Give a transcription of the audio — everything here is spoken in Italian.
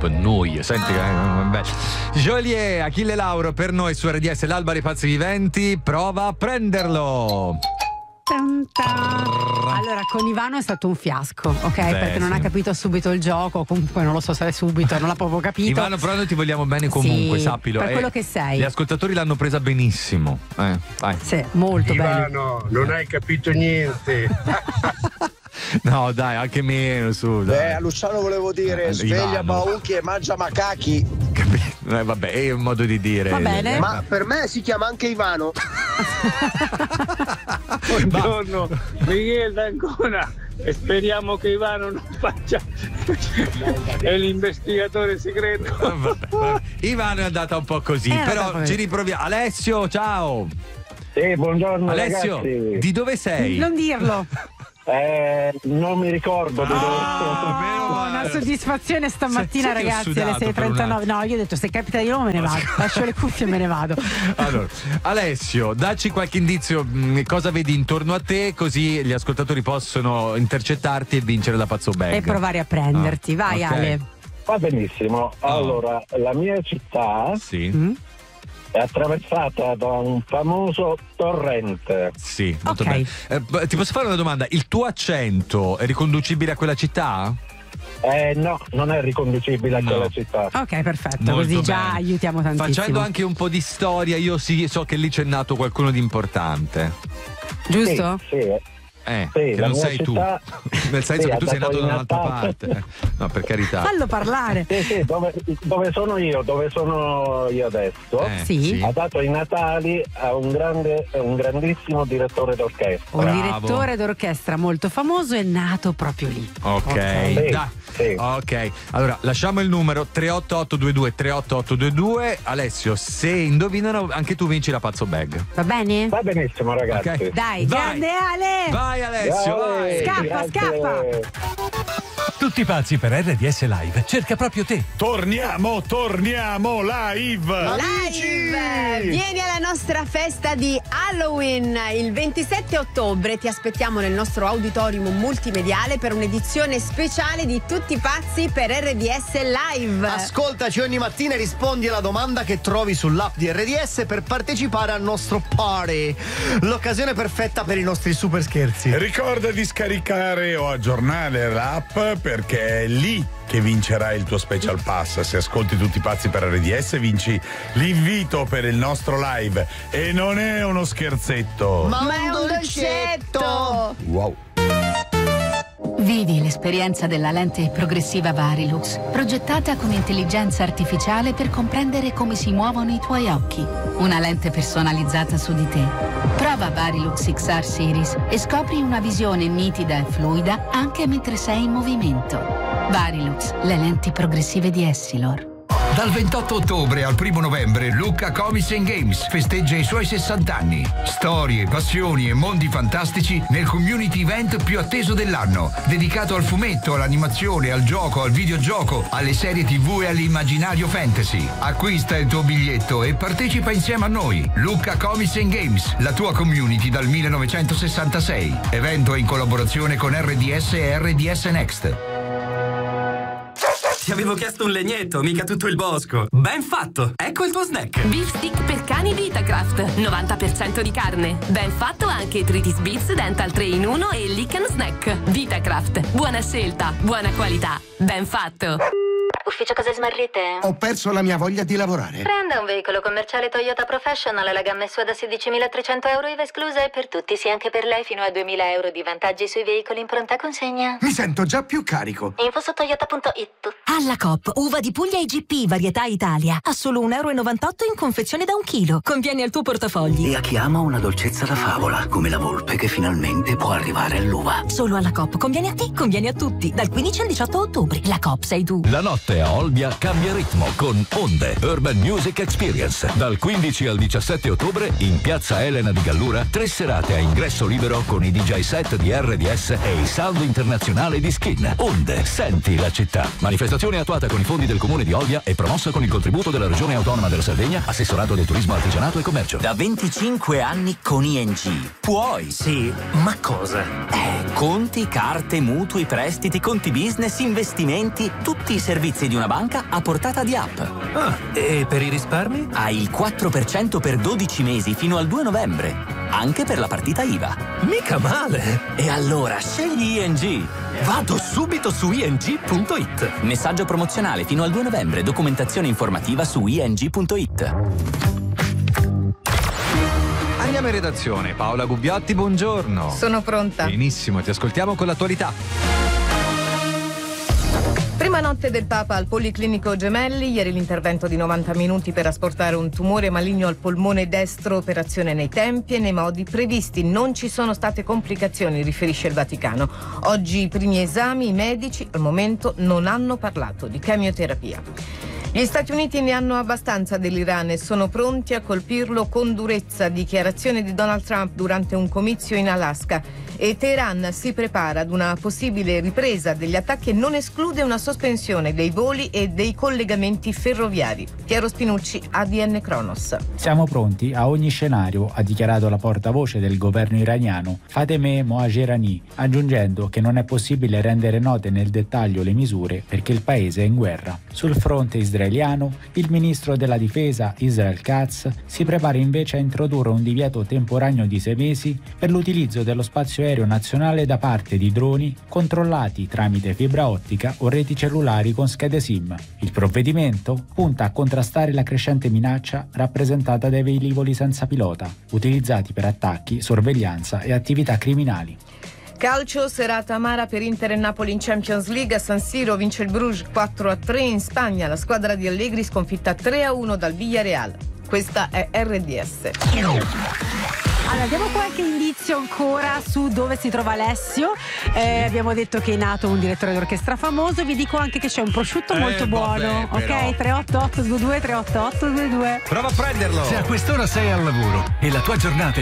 noia. Senti, Joliet, Achille Lauro per noi su RDS, l'alba dei pazzi viventi. Prova a prenderlo. Allora, con Ivano è stato un fiasco, ok? Perché non ha capito subito il gioco. Comunque non lo so se è subito, non l'ha proprio capito. Ivano, però noi ti vogliamo bene comunque, sì, sappilo. Per quello che sei. Gli ascoltatori l'hanno presa benissimo. Vai. Sì, molto bene. Ivano, non hai capito niente. No, dai, anche meno, su. Dai. A Luciano volevo dire, sveglia Bauchi e mangia macachi. Vabbè, è un modo di dire. Va bene. Ma per me si chiama anche Ivano. Buongiorno, Michele d'Ancona, e speriamo che Ivano non faccia è l'investigatore segreto. Vabbè. Ivano è andata un po' così, però ci riproviamo. Alessio, ciao. Sì, buongiorno Alessio, ragazzi. di dove sei? Non dirlo. Non mi ricordo di dove sono. Una soddisfazione stamattina, Senti, ragazzi, alle 6:39. No, io ho detto, se capita di nuovo me ne vado. Lascio le cuffie e me ne vado. Allora, Alessio, dacci qualche indizio, cosa vedi intorno a te, così gli ascoltatori possono intercettarti e vincere la Pazzo Bag. E provare a prenderti. Vai, ok. Ale. Va benissimo. Allora, la mia città è attraversata da un famoso torrente. Sì, molto Ok. bene. Ti posso fare una domanda? Il tuo accento è riconducibile a quella città? No, non è riconducibile a quella città. Ok, perfetto, Molto così già bene. aiutiamo tantissimo. Facendo anche un po' di storia, io so che lì c'è nato qualcuno di importante. Giusto? Sì. Che la non mia sei città, tu, nel senso sì, che tu sei ha dato nato da in un'altra Natale. parte. No, per carità. Fallo parlare. Sì, dove sono io adesso, Sì. ha dato i natali a un grandissimo direttore d'orchestra. Un direttore d'orchestra molto famoso è nato proprio lì. Ok, dai. Ok, allora lasciamo il numero 38822. Alessio, se indovinano anche tu vinci la Pazzo Bag. Va bene? Va benissimo, ragazzi. Ok. Dai, Vai. grande Ale! Vai Alessio, vai. Scappa, scappa! Tutti pazzi per RDS Live cerca proprio te. Torniamo live! Live! Vieni alla nostra festa di Halloween il 27 ottobre. Ti aspettiamo nel nostro auditorium multimediale per un'edizione speciale di Tutti pazzi per RDS Live. Ascoltaci ogni mattina e rispondi alla domanda che trovi sull'app di RDS per partecipare al nostro party. L'occasione perfetta per i nostri super scherzi. Ricorda di scaricare o aggiornare l'app, perché è lì che vincerai il tuo Special Pass. Se ascolti Tutti pazzi per RDS vinci l'invito per il nostro live, e non è uno scherzetto, Ma è un dolcetto! wow. Vivi l'esperienza della lente progressiva Varilux, progettata con intelligenza artificiale per comprendere come si muovono i tuoi occhi. Una lente personalizzata su di te. Prova Varilux XR Series e scopri una visione nitida e fluida anche mentre sei in movimento. Varilux, le lenti progressive di Essilor. Dal 28 ottobre al 1 novembre Lucca Comics and Games festeggia i suoi 60 anni. Storie, passioni e mondi fantastici nel community event più atteso dell'anno, dedicato al fumetto, all'animazione, al gioco, al videogioco, alle serie TV e all'immaginario fantasy. Acquista il tuo biglietto e partecipa insieme a noi. Lucca Comics and Games, la tua community dal 1966. Evento in collaborazione con RDS e RDS Next. Ti avevo chiesto un legnetto, mica tutto il bosco. Ben fatto! Ecco il tuo snack. Beef stick per cani Vitacraft, 90% di carne. Ben fatto anche Tritis Beats Dental 3 in 1 e Lick & Snack. Vitacraft, buona scelta, buona qualità. Ben fatto. Ufficio cose smarrite? Ho perso la mia voglia di lavorare. Prenda un veicolo commerciale Toyota Professional, la gamma SUA da 16.300 euro IVA esclusa e per tutti, sì anche per lei, fino a 2.000 euro di vantaggi sui veicoli in pronta consegna. Mi sento già più carico. Info su toyota.it. Alla Coop, uva di Puglia IGP, varietà Italia. A solo 1,98 euro in confezione da 1 chilo. Conviene al tuo portafogli. E a chi ama una dolcezza da favola, come la volpe che finalmente può arrivare all'uva. Solo alla Coop. Conviene a te, conviene a tutti. Dal 15 al 18 ottobre. La Coop sei tu. La notte a Olbia cambia ritmo con Onde Urban Music Experience. Dal 15 al 17 ottobre in piazza Elena di Gallura, 3 serate a ingresso libero con i DJ set di RDS e il sound internazionale di Skin. Onde, senti la città. Manifestazione attuata con i fondi del comune di Olbia e promossa con il contributo della Regione Autonoma della Sardegna, Assessorato del Turismo, Artigianato e Commercio. Da 25 anni con ING. Puoi, sì, ma cosa? Conti, carte, mutui, prestiti, conti business, investimenti, tutti i servizi servizi di una banca a portata di app. Ah, e per i risparmi? Hai il 4% per 12 mesi fino al 2 novembre. Anche per la partita IVA. Mica male! E allora scegli ING. Vado subito su ing.it. Messaggio promozionale fino al 2 novembre. Documentazione informativa su ing.it. Andiamo in redazione. Paola Gubbiotti, buongiorno. Sono pronta. Benissimo, ti ascoltiamo con l'attualità. Prima notte del Papa al Policlinico Gemelli, ieri l'intervento di 90 minuti per asportare un tumore maligno al polmone destro, operazione nei tempi e nei modi previsti. Non ci sono state complicazioni, riferisce il Vaticano. Oggi i primi esami, i medici al momento non hanno parlato di chemioterapia. Gli Stati Uniti ne hanno abbastanza dell'Iran e sono pronti a colpirlo con durezza, dichiarazione di Donald Trump durante un comizio in Alaska. E Teheran si prepara ad una possibile ripresa degli attacchi e non esclude una sospensione dei voli e dei collegamenti ferroviari. Piero Spinucci, ADN Kronos. Siamo pronti a ogni scenario, ha dichiarato la portavoce del governo iraniano Fatemeh Moajerani, aggiungendo che non è possibile rendere note nel dettaglio le misure perché il paese è in guerra. Sul fronte israeliano, il ministro della difesa Israel Katz si prepara invece a introdurre un divieto temporaneo di 6 mesi per l'utilizzo dello spazio aereo nazionale da parte di droni controllati tramite fibra ottica o reti cellulari con schede SIM. Il provvedimento punta a contrastare la crescente minaccia rappresentata dai velivoli senza pilota, utilizzati per attacchi, sorveglianza e attività criminali. Calcio, serata amara per Inter e Napoli in Champions League. A San Siro vince il Bruges 4-3. In Spagna la squadra di Allegri sconfitta 3-1 dal Villarreal. Questa è RDS. Allora, diamo qualche indizio ancora su dove si trova Alessio. Abbiamo detto che è nato un direttore d'orchestra famoso. Vi dico anche che c'è un prosciutto molto buono. Ok, 38822 38822. Prova a prenderlo. Se a quest'ora sei al lavoro e la tua giornata